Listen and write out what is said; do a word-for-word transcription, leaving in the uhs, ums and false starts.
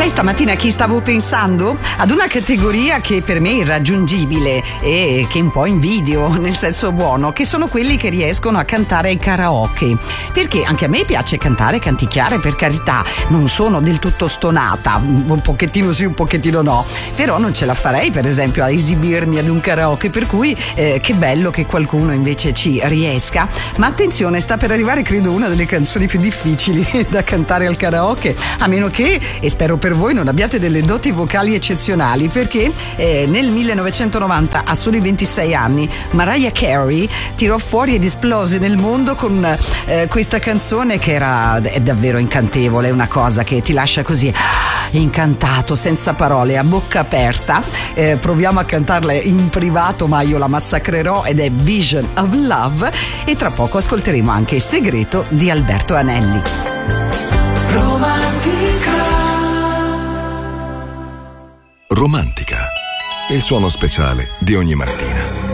Sai stamattina a chi stavo pensando? Ad una categoria che per me è irraggiungibile e che un po' invidio, nel senso buono, che sono quelli che riescono a cantare ai karaoke. Perché anche a me piace cantare, canticchiare, per carità, non sono del tutto stonata, un pochettino sì, un pochettino no, però non ce la farei per esempio a esibirmi ad un karaoke, per cui eh, che bello che qualcuno invece ci riesca. Ma attenzione, sta per arrivare credo una delle canzoni più difficili da cantare al karaoke, a meno che, e spero per voi, non abbiate delle doti vocali eccezionali, perché eh, nel millenovecentonovanta, a soli ventisei anni, Mariah Carey tirò fuori ed esplose nel mondo con eh, questa canzone che era è davvero incantevole, una cosa che ti lascia così incantato, senza parole, a bocca aperta. Eh, proviamo a cantarla in privato, ma io la massacrerò, ed è Vision of Love, e tra poco ascolteremo anche Il segreto di Alberto Anelli. Romantica. Romantica, il suono speciale di ogni mattina.